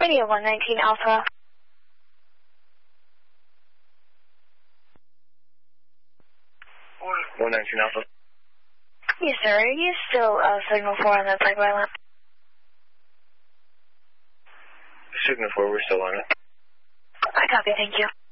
Radio 119 Alpha. 119 Alpha. Yes, sir. Are you still signal 4 on the Playboy line? Signal 4, we're still on it. I copy, thank you.